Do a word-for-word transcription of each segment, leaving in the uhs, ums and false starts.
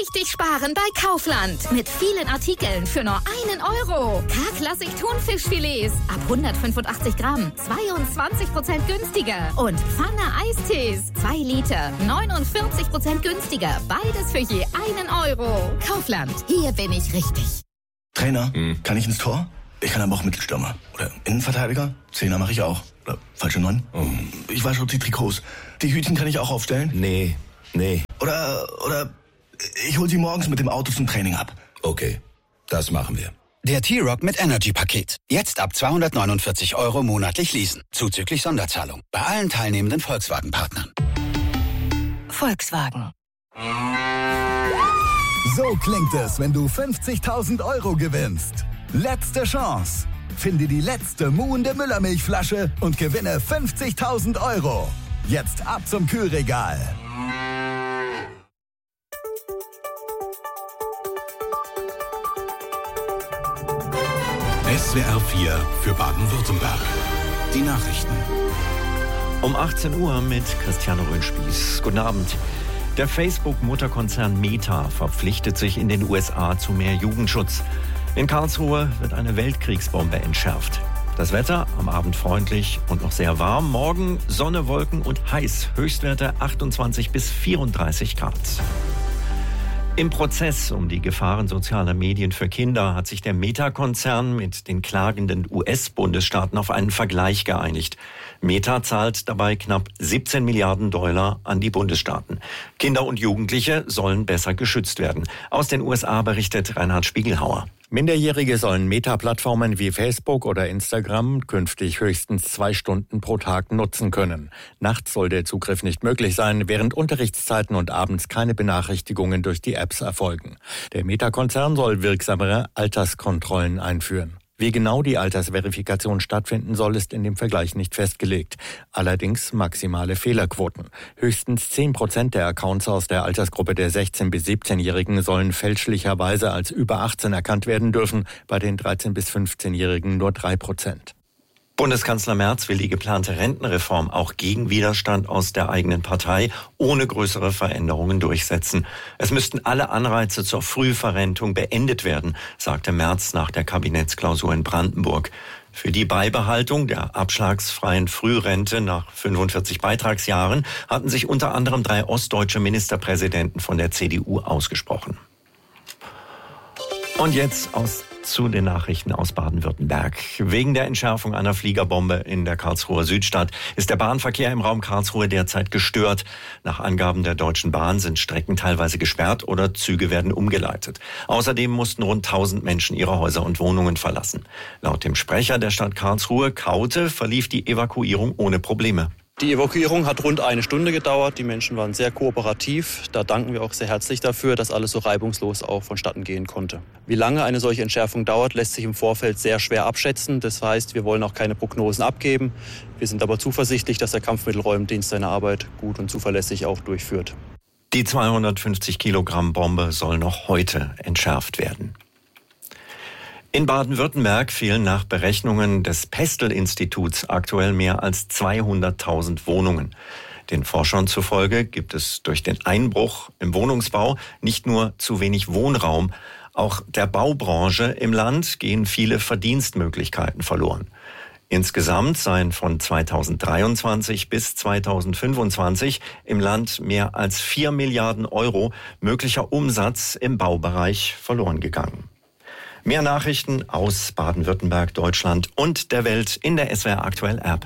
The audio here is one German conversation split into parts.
richtig sparen bei Kaufland. Mit vielen Artikeln für nur einen Euro. K-Klassik Thunfischfilets ab hundertfünfundachtzig Gramm, zweiundzwanzig Prozent günstiger. Und Pfanne Eistees, zwei Liter, neunundvierzig Prozent günstiger. Beides für je einen Euro. Kaufland, hier bin ich richtig. Trainer, hm. kann ich ins Tor? Ich kann aber auch Mittelstürmer. Oder Innenverteidiger? Zehner mache ich auch. Oder falsche Neun? Oh. Ich wasche die Trikots. Die Hütchen kann ich auch aufstellen? Nee, nee. Oder, oder ich hol sie morgens mit dem Auto zum Training ab. Okay, das machen wir. Der T-Rock mit Energy-Paket. Jetzt ab zweihundertneunundvierzig Euro monatlich leasen. Zuzüglich Sonderzahlung. Bei allen teilnehmenden Volkswagen-Partnern. Volkswagen. So klingt es, wenn du fünfzigtausend Euro gewinnst. Letzte Chance. Finde die letzte muhende Müllermilchflasche und gewinne fünfzigtausend Euro. Jetzt ab zum Kühlregal. S W R vier für Baden-Württemberg. Die Nachrichten. Um achtzehn Uhr mit Christiane Röhnspieß. Guten Abend. Der Facebook-Mutterkonzern Meta verpflichtet sich in den U S A zu mehr Jugendschutz. In Karlsruhe wird eine Weltkriegsbombe entschärft. Das Wetter am Abend freundlich und noch sehr warm. Morgen Sonne, Wolken und heiß. Höchstwerte achtundzwanzig bis vierunddreißig Grad. Im Prozess um die Gefahren sozialer Medien für Kinder hat sich der Meta-Konzern mit den klagenden U S-Bundesstaaten auf einen Vergleich geeinigt. Meta zahlt dabei knapp siebzehn Milliarden Dollar an die Bundesstaaten. Kinder und Jugendliche sollen besser geschützt werden. Aus den U S A berichtet Reinhard Spiegelhauer. Minderjährige sollen Meta-Plattformen wie Facebook oder Instagram künftig höchstens zwei Stunden pro Tag nutzen können. Nachts soll der Zugriff nicht möglich sein, während Unterrichtszeiten und abends keine Benachrichtigungen durch die Apps erfolgen. Der Meta-Konzern soll wirksamere Alterskontrollen einführen. Wie genau die Altersverifikation stattfinden soll, ist in dem Vergleich nicht festgelegt. Allerdings maximale Fehlerquoten. Höchstens zehn Prozent der Accounts aus der Altersgruppe der sechzehn- bis siebzehnjährigen sollen fälschlicherweise als über achtzehn erkannt werden dürfen, bei den dreizehn- bis fünfzehnjährigen nur drei Prozent. Bundeskanzler Merz will die geplante Rentenreform auch gegen Widerstand aus der eigenen Partei ohne größere Veränderungen durchsetzen. Es müssten alle Anreize zur Frühverrentung beendet werden, sagte Merz nach der Kabinettsklausur in Brandenburg. Für die Beibehaltung der abschlagsfreien Frührente nach fünfundvierzig Beitragsjahren hatten sich unter anderem drei ostdeutsche Ministerpräsidenten von der C D U ausgesprochen. Und jetzt aus zu den Nachrichten aus Baden-Württemberg. Wegen der Entschärfung einer Fliegerbombe in der Karlsruher Südstadt ist der Bahnverkehr im Raum Karlsruhe derzeit gestört. Nach Angaben der Deutschen Bahn sind Strecken teilweise gesperrt oder Züge werden umgeleitet. Außerdem mussten rund tausend Menschen ihre Häuser und Wohnungen verlassen. Laut dem Sprecher der Stadt Karlsruhe, Kaute, verlief die Evakuierung ohne Probleme. Die Evakuierung hat rund eine Stunde gedauert. Die Menschen waren sehr kooperativ. Da danken wir auch sehr herzlich dafür, dass alles so reibungslos auch vonstatten gehen konnte. Wie lange eine solche Entschärfung dauert, lässt sich im Vorfeld sehr schwer abschätzen. Das heißt, wir wollen auch keine Prognosen abgeben. Wir sind aber zuversichtlich, dass der Kampfmittelräumdienst seine Arbeit gut und zuverlässig auch durchführt. Die zweihundertfünfzig Kilogramm Bombe soll noch heute entschärft werden. In Baden-Württemberg fehlen nach Berechnungen des Pestel-Instituts aktuell mehr als zweihunderttausend Wohnungen. Den Forschern zufolge gibt es durch den Einbruch im Wohnungsbau nicht nur zu wenig Wohnraum, auch der Baubranche im Land gehen viele Verdienstmöglichkeiten verloren. Insgesamt seien von zweitausenddreiundzwanzig bis zweitausendfünfundzwanzig im Land mehr als vier Milliarden Euro möglicher Umsatz im Baubereich verloren gegangen. Mehr Nachrichten aus Baden-Württemberg, Deutschland und der Welt in der S W R Aktuell App.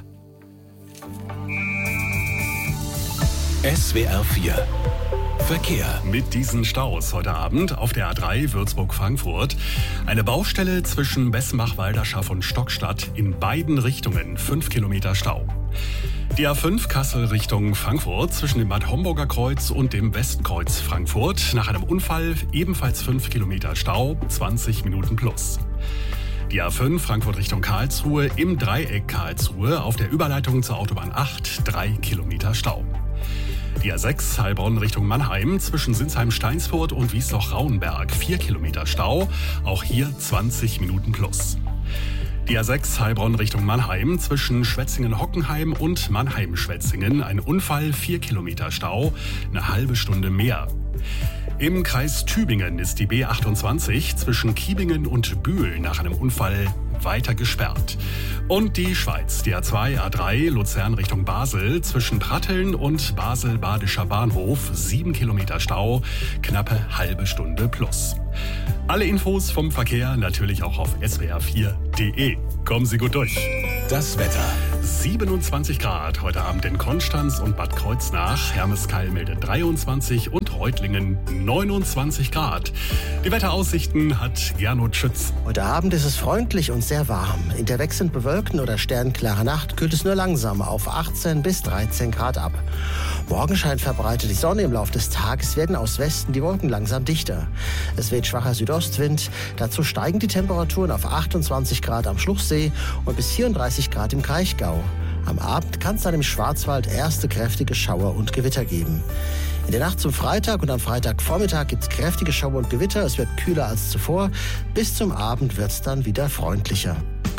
S W R vier Verkehr. Mit diesen Staus heute Abend auf der A drei Würzburg-Frankfurt. Eine Baustelle zwischen Bessenbach-Walderschaft und Stockstadt in beiden Richtungen. Fünf Kilometer Stau. Die A fünf Kassel Richtung Frankfurt zwischen dem Bad Homburger Kreuz und dem Westkreuz Frankfurt. Nach einem Unfall ebenfalls fünf Kilometer Stau, zwanzig Minuten plus. Die A fünf Frankfurt Richtung Karlsruhe im Dreieck Karlsruhe auf der Überleitung zur Autobahn acht, drei Kilometer Stau. Die A sechs Heilbronn Richtung Mannheim zwischen Sinsheim-Steinsfurt und Wiesloch-Rauenberg, vier Kilometer Stau, auch hier zwanzig Minuten plus. Die A sechs Heilbronn Richtung Mannheim zwischen Schwetzingen-Hockenheim und Mannheim-Schwetzingen. Ein Unfall, vier Kilometer Stau, eine halbe Stunde mehr. Im Kreis Tübingen ist die B achtundzwanzig zwischen Kiebingen und Bühl nach einem Unfall weiter gesperrt. Und die Schweiz, die A zwei, A drei, Luzern Richtung Basel, zwischen Pratteln und Basel-Badischer Bahnhof, sieben Kilometer Stau, knappe halbe Stunde plus. Alle Infos vom Verkehr natürlich auch auf s w r vier punkt d e. Kommen Sie gut durch. Das Wetter. siebenundzwanzig Grad heute Abend in Konstanz und Bad Kreuznach. Hermeskeil meldet dreiundzwanzig und Reutlingen neunundzwanzig Grad. Die Wetteraussichten hat Gernot Schütz. Heute Abend ist es freundlich und sehr warm. In der wechselnd bewölkten oder sternklaren Nacht kühlt es nur langsam auf achtzehn bis dreizehn Grad ab. Morgen scheint verbreitet die Sonne. Im Laufe des Tages werden aus Westen die Wolken langsam dichter. Es weht schwacher Südostwind. Dazu steigen die Temperaturen auf achtundzwanzig Grad am Schluchsee und bis vierunddreißig Grad im Kraichgau. Am Abend kann es dann im Schwarzwald erste kräftige Schauer und Gewitter geben. In der Nacht zum Freitag und am Freitagvormittag gibt es kräftige Schauer und Gewitter. Es wird kühler als zuvor. Bis zum Abend wird es dann wieder freundlicher.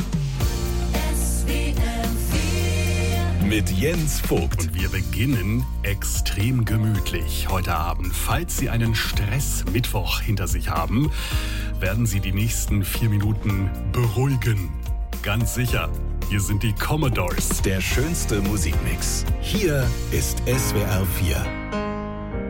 Mit Jens Vogt. Und wir beginnen extrem gemütlich heute Abend. Falls Sie einen Stress-Mittwoch hinter sich haben, werden Sie die nächsten vier Minuten beruhigen. Ganz sicher. Hier sind die Commodores. Der schönste Musikmix. Hier ist S W R vier.